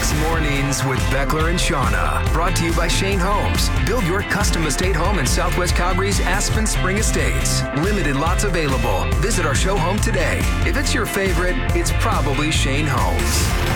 Week's Mornings with Beckler and Shauna. Brought to you by Shane Homes. Build your custom estate home in Southwest Calgary's Aspen Spring Estates. Limited lots available. Visit our show home today. If it's your favorite, it's probably Shane Homes.